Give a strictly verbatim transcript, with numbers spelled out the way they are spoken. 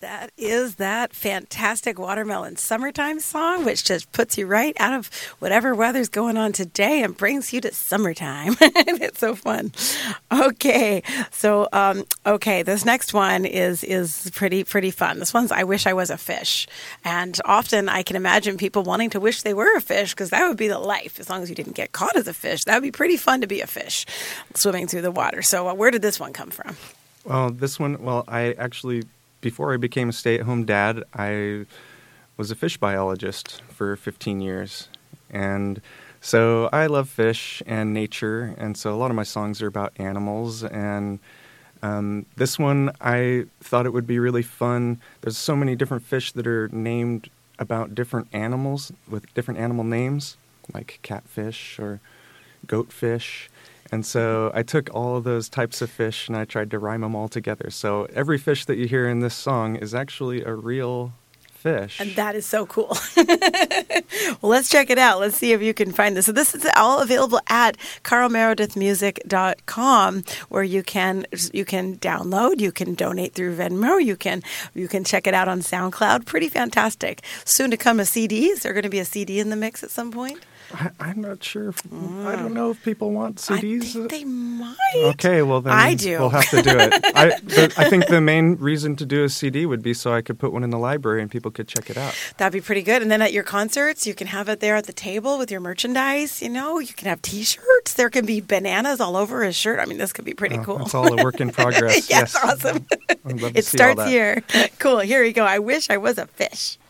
That is that fantastic Watermelon Summertime song, which just puts you right out of whatever weather's going on today and brings you to summertime. It's so fun. Okay, so um, okay, this next one is is pretty pretty fun. This one's "I Wish I Was a Fish," and often I can imagine people wanting to wish they were a fish because that would be the life. As long as you didn't get caught as a fish, that would be pretty fun to be a fish swimming through the water. So, uh, where did this one come from? Well, this one, well, I actually. Before I became a stay-at-home dad, I was a fish biologist for fifteen years. And so I love fish and nature, and so a lot of my songs are about animals. And um, this one, I thought it would be really fun. There's so many different fish that are named about different animals with different animal names, like catfish or goatfish. And so I took all of those types of fish and I tried to rhyme them all together. So every fish that you hear in this song is actually a real fish. And that is so cool. Well, let's check it out. Let's see if you can find this. So this is all available at carl meredith music dot com, where you can you can download, you can donate through Venmo, you can you can check it out on SoundCloud. Pretty fantastic. Soon to come a C D. Is there going to be a C D in the mix at some point? I, I'm not sure. If, mm. I don't know if people want C Ds. I think they might. Okay, well then I do. We'll have to do it. I, the, I think the main reason to do a C D would be so I could put one in the library and people could check it out. That'd be pretty good. And then at your concerts, you can have it there at the table with your merchandise. You know, you can have T-shirts. There can be bananas all over his shirt. I mean, this could be pretty oh, cool. It's all a work in progress. Yes, yes, awesome. I'd love to It see starts all that. here. Cool. Here you go. I wish I was a fish.